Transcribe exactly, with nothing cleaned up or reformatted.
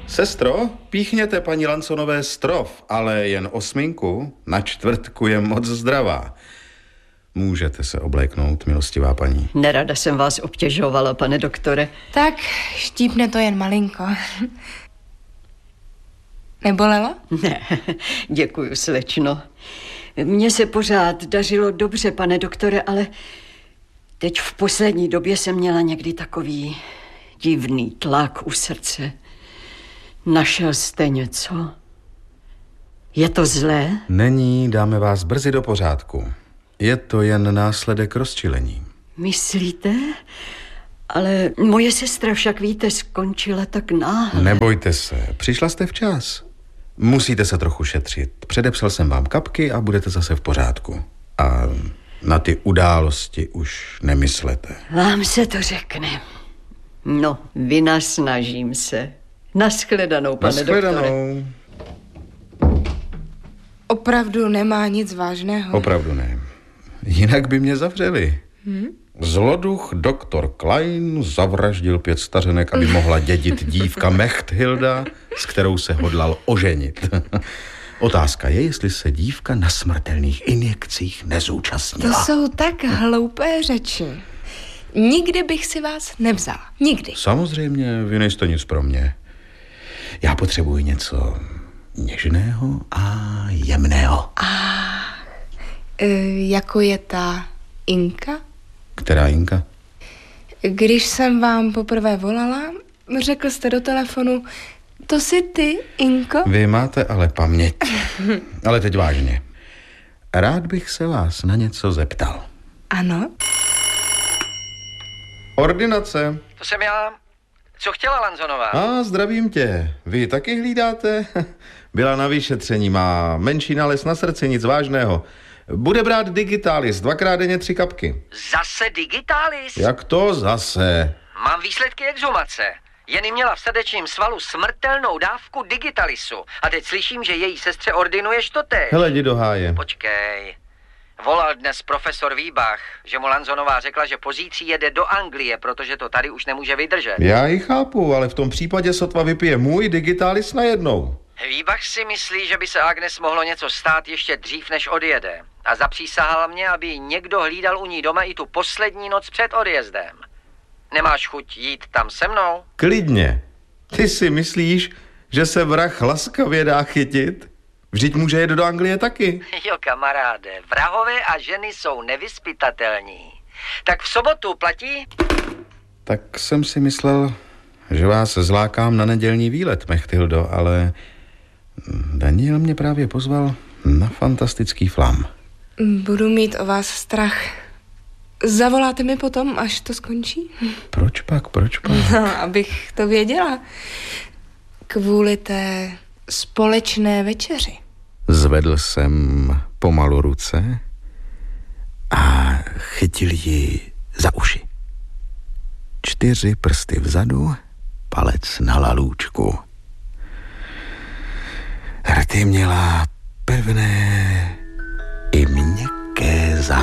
Sestro, píchněte paní Lansonové strov, ale jen osminku, na čtvrtku je moc zdravá. Můžete se obléknout, milostivá paní. Nerada jsem vás obtěžovala, pane doktore. Tak, štípne to jen malinko. Nebolelo? Ne, děkuju, slečno. Mně se pořád dařilo dobře, pane doktore, ale teď v poslední době jsem měla někdy takový divný tlak u srdce. Našel jste něco? Je to zlé? Není, dáme vás brzy do pořádku. Je to jen následek rozčilení. Myslíte? Ale moje sestra, však víte, skončila tak náhle. Nebojte se, přišla jste včas. Musíte se trochu šetřit. Předepsal jsem vám kapky a budete zase v pořádku. A na ty události už nemyslete. Vám se to řekne. No, vynasnažím se. Nashledanou, pane Nashledanou. doktore. Opravdu nemá nic vážného. Opravdu ne. Jinak by mě zavřeli. Hmm? Zloduch doktor Klein zavraždil pět stařenek, aby mohla dědit dívka Mechthilda, s kterou se hodlal oženit. Otázka je, jestli se dívka na smrtelných injekcích nezúčastnila. To jsou tak hloupé řeči. Nikdy bych si vás nevzala. Nikdy. Samozřejmě, vy nejste nic pro mě. Já potřebuji něco něžného a jemného. A e, jako je ta Inka? Která Inka? Když jsem vám poprvé volala, řekl jste do telefonu, to jsi ty, Inko? Vy máte ale paměť. Ale teď vážně. Rád bych se vás na něco zeptal. Ano? Ordinace. To jsem já. Co chtěla Lansonová? A zdravím tě. Vy taky hlídáte? Byla na vyšetření, má menší nález na srdci, nic vážného. Bude brát Digitalis, dvakrát denně tři kapky. Zase Digitalis? Jak to zase? Mám výsledky exhumace. Jenny měla v srdečním svalu smrtelnou dávku Digitalisu. A teď slyším, že její sestře ordinuješ to teď. Hele, jdi do háje. Počkej. Volal dnes profesor Výbach, že mu Lansonová řekla, že pozítří jede do Anglie, protože to tady už nemůže vydržet. Já ji chápu, ale v tom případě sotva vypije můj Digitalis najednou. Výbach si myslí, že by se Agnes mohlo něco stát ještě dřív, než odjede. A zapřísahal mě, aby někdo hlídal u ní doma i tu poslední noc před odjezdem. Nemáš chuť jít tam se mnou? Klidně. Ty si myslíš, že se vrah laskavě dá chytit? Vždyť může jet do Anglie taky. Jo, kamaráde, vrahové a ženy jsou nevyzpytatelní. Tak v sobotu platí? Tak jsem si myslel, že vás zlákám na nedělní výlet, Mechthildo, ale Daniel mě právě pozval na fantastický flam. Budu mít o vás strach. Zavoláte mi potom, až to skončí? Proč pak, proč pak? No, abych to věděla. Kvůli té společné večeři. Zvedl jsem pomalu ruce a chytil ji za uši. Čtyři prsty vzadu, palec na lalůčku. Rty měla pevné i měkké.